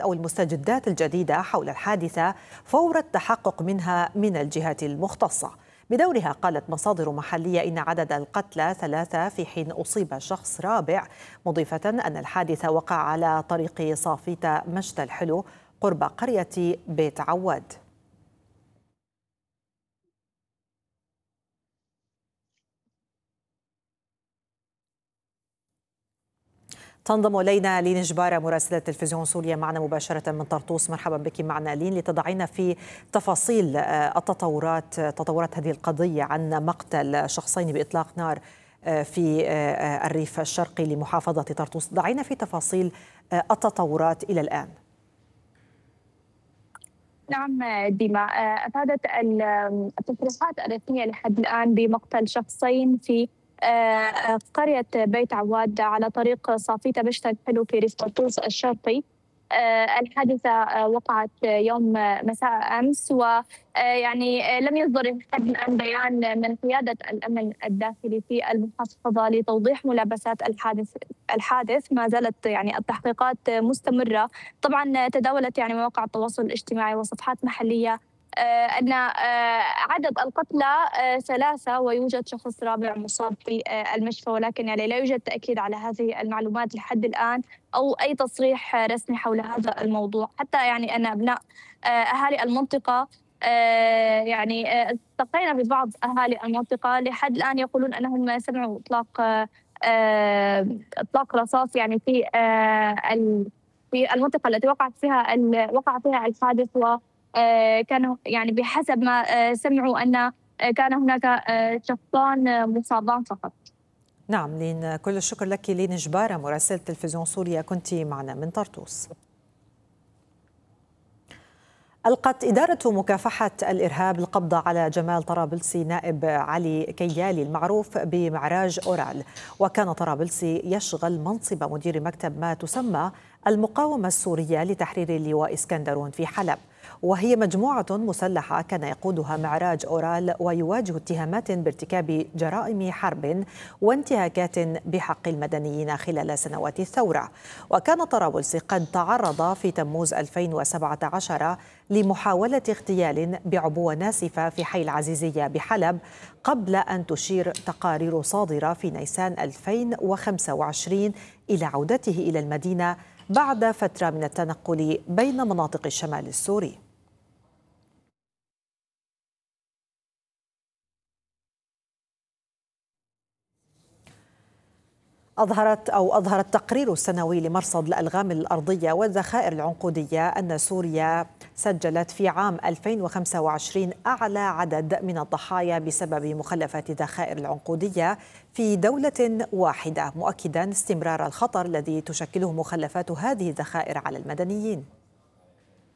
أو المستجدات الجديدة حول الحادثة فور التحقق منها من الجهات المختصة. بدورها قالت مصادر محلية إن عدد القتلى 3 في حين أصيب شخص رابع، مضيفة أن الحادث وقع على طريق صافيتا مشتى الحلو قرب قرية بيت عواد. تنضم إلينا لين جبارة مراسلة تلفزيون سوريا معنا مباشرة من طرطوس. مرحبا بك معنا لين، لتضعينا في تفاصيل تطورات هذه القضية عن مقتل شخصين بإطلاق نار في الريف الشرقي لمحافظة طرطوس. ضعينا في تفاصيل التطورات إلى الآن. نعم ديما، أفادت التصريحات الرسمية لحد الآن بمقتل شخصين في قرية بيت عواد على طريق صافيتا بشتى الحلو في ريف طرطوس الشرقي. الحادثة وقعت يوم مساء أمس، ويعني لم يصدر لحد الآن بيان من قيادة الأمن الداخلي في المحافظة لتوضيح ملابسات الحادث. ما زالت يعني التحقيقات مستمرة. طبعا تداولت يعني مواقع التواصل الاجتماعي وصفحات محلية أن عدد القتلى 3 ويوجد شخص رابع مصاب في المشفى، ولكن يعني لا يوجد تأكيد على هذه المعلومات لحد الآن أو أي تصريح رسمي حول هذا الموضوع. حتى يعني أن أبناء أهالي المنطقة يعني التقينا ببعض أهالي المنطقة لحد الآن يقولون أنهم سمعوا إطلاق رصاص يعني في المنطقة التي وقع فيها الحادث، كانوا يعني بحسب ما سمعوا أن كان هناك شخصان مصابان فقط. نعم لين، كل الشكر لك لين جبارة مراسلة تلفزيون سوريا، كنت معنا من طرطوس. ألقت إدارة مكافحة الإرهاب القبض على جمال طرابلسي نائب علي كيالي المعروف بمعراج أورال، وكان طرابلسي يشغل منصب مدير مكتب ما تسمى المقاومة السورية لتحرير اللواء اسكندرون في حلب، وهي مجموعة مسلحة كان يقودها معراج أورال ويواجه اتهامات بارتكاب جرائم حرب وانتهاكات بحق المدنيين خلال سنوات الثورة. وكان طرابلسي قد تعرض في تموز 2017 لمحاولة اغتيال بعبوة ناسفة في حي العزيزية بحلب، قبل أن تشير تقارير صادرة في نيسان 2025 إلى عودته إلى المدينة بعد فترة من التنقل بين مناطق الشمال السوري. أظهر التقرير السنوي لمرصد الألغام الأرضية والذخائر العنقودية أن سوريا سجلت في عام 2025 أعلى عدد من الضحايا بسبب مخلفات الذخائر العنقودية في دولة واحدة، مؤكدا استمرار الخطر الذي تشكله مخلفات هذه الذخائر على المدنيين.